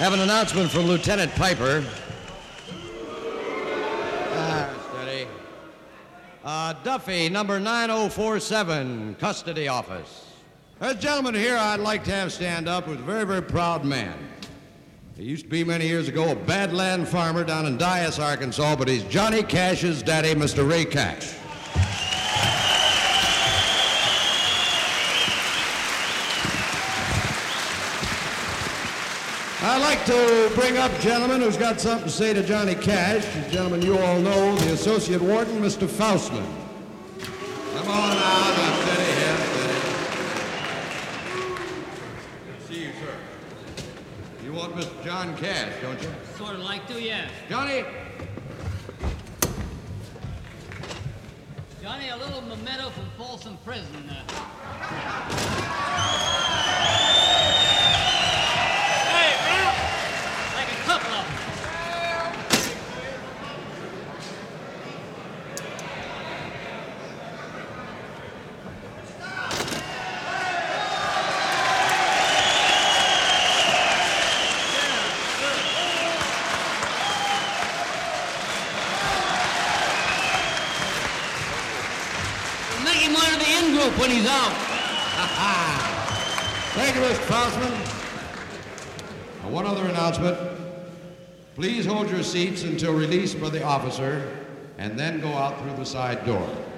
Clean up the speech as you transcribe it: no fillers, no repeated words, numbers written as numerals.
Have an announcement from Lieutenant Piper. Steady. Duffy, number 9047, custody office. There's a gentleman here I'd like to have stand up who's a very, very proud man. He used to be many years ago a badland farmer down in Dyess, Arkansas, but he's Johnny Cash's daddy, Mr. Ray Cash. I'd like to bring up a gentleman who's got something to say to Johnny Cash. The gentleman you all know, the Associate Warden, Mr. Faustman. Come on out and steady here, steady. Good to see you, sir. You want Mr. John Cash, don't you? Sort of like to, yes. Johnny! Johnny, a little memento from Folsom Prison. Couple of them. Make him one of the in-group when he's out. Thank you, Mr. Faustman. One other announcement. Please hold your seats until released by the officer, and then go out through the side door.